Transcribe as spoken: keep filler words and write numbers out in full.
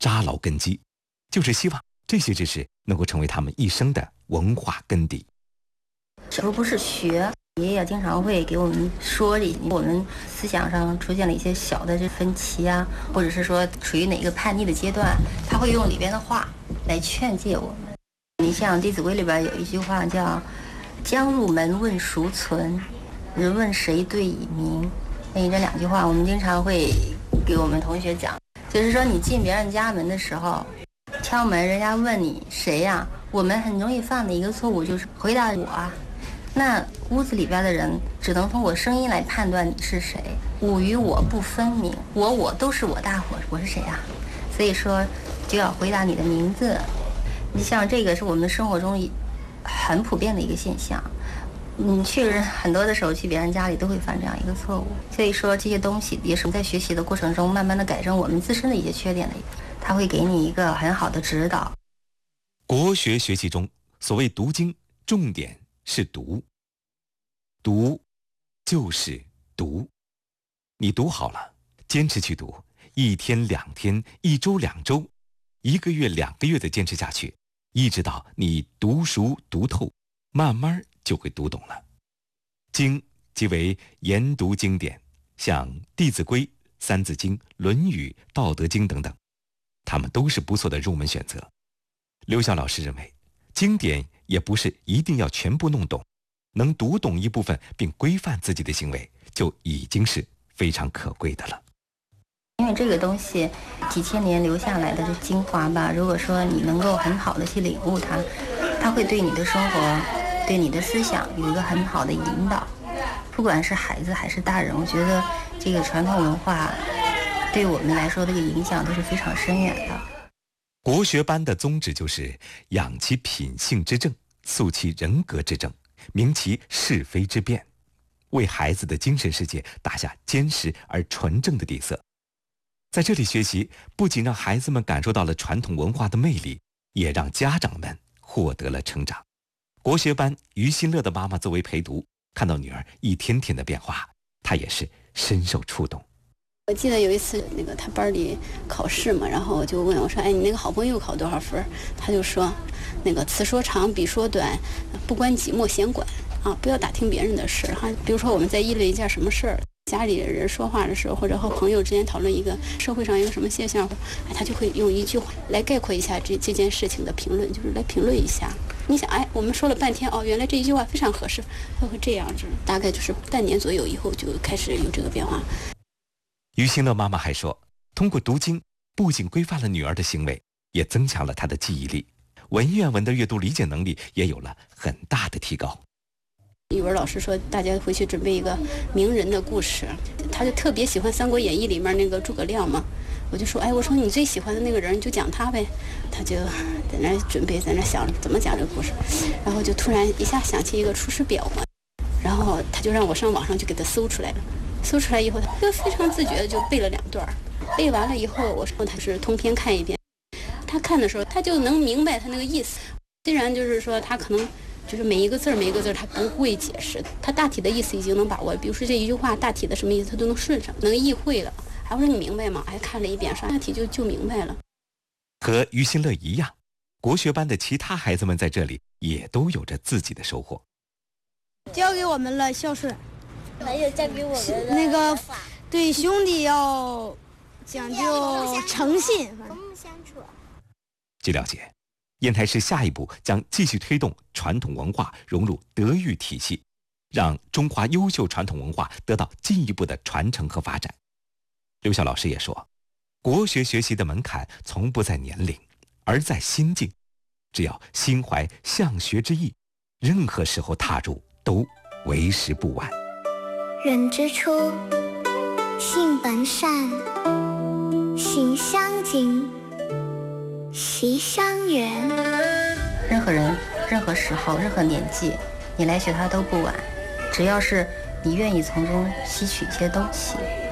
扎牢根基，就是希望这些知识能够成为他们一生的文化根底。 小时候不是学，爷爷经常会给我们说这我们思想上出现了一些小的这分歧啊，或者是说处于哪个叛逆的阶段，他会用里边的话来劝诫我们。你像《弟子规》里边有一句话叫“将入门问孰存，人问谁对以明”。那这两句话我们经常会给我们同学讲，就是说你进别人家门的时候，敲门人家问你谁呀、啊，我们很容易犯的一个错误就是回答我啊。那屋子里边的人只能通过声音来判断你是谁，我与我不分明，我我都是我大伙，我是谁啊？所以说就要回答你的名字。你像这个是我们生活中很普遍的一个现象，你去很多的时候去别人家里都会犯这样一个错误。所以说这些东西也是在学习的过程中慢慢的改正我们自身的一些缺点的，它会给你一个很好的指导。 国学学习中所谓读经，重点是读，读就是读，你读好了，坚持去读，一天两天，一周两周，一个月两个月的坚持下去，一直到你读熟读透，慢慢就会读懂了。经即为研读经典，像《弟子规》《三字经》《论语》《道德经》等等，它们都是不错的入门选择。刘晓老师认为，经典也不是一定要全部弄懂，能读懂一部分并规范自己的行为，就已经是非常可贵的了。 因为这个东西几千年留下来的精华吧，如果说你能够很好的去领悟它，它会对你的生活对你的思想有一个很好的引导。不管是孩子还是大人，我觉得这个传统文化对我们来说这个影响都是非常深远的。 国学班的宗旨就是养其品性之正，肃其人格之正，明其是非之辨，为孩子的精神世界打下坚实而纯正的底色。在这里学习，不仅让孩子们感受到了传统文化的魅力，也让家长们获得了成长。国学班于新乐的妈妈作为陪读，看到女儿一天天的变化，她也是深受触动。 我记得有一次那个他班里考试嘛，然后我就问我说，哎，你那个好朋友考多少分？他就说，那个此说长彼说短，不关己莫闲管啊，不要打听别人的事哈。比如说我们在议论一件什么事儿，家里人说话的时候，或者和朋友之间讨论一个社会上一个什么现象，哎，他就会用一句话来概括一下这这件事情的评论，就是来评论一下。你想，哎，我们说了半天哦，原来这一句话非常合适，他会这样子。大概就是半年左右以后就开始有这个变化。 于新乐妈妈还说，通过读经，不仅规范了女儿的行为，也增强了她的记忆力，文言文的阅读理解能力也有了很大的提高。 语文老师说，大家回去准备一个名人的故事，他就特别喜欢《三国演义》里面那个诸葛亮嘛。我就说，哎，我说你最喜欢的那个人，你就讲他呗。他就在那准备，在那想怎么讲这个故事，然后就突然一下想起一个《出师表》嘛，然后他就让我上网上去给他搜出来了。搜出来以后，他就非常自觉的就背了两段，背完了以后，我说他是通篇看一遍。他看的时候，他就能明白他那个意思。虽然就是说他可能就是每一个字每一个字他不会解释，他大体的意思已经能把握。比如说这一句话大体的什么意思，他都能顺上，能意会了。还我说你明白吗？还看了一遍，上大体就就明白了。 和于新乐一样，国学班的其他孩子们在这里也都有着自己的收获。 教给我们了孝顺。 还有教给我们那个对兄弟要讲究诚信， 和睦相处。 据了解，烟台市下一步将继续推动传统文化融入德育体系，让中华优秀传统文化得到进一步的传承和发展。刘晓老师也说，国学学习的门槛从不在年龄，而在心境。只要心怀向学之意，任何时候踏入都为时不晚。 人之初，性本善，性相近，习相远。 任何人、任何时候、任何年纪，你来学它都不晚，只要是你愿意从中吸取一些东西。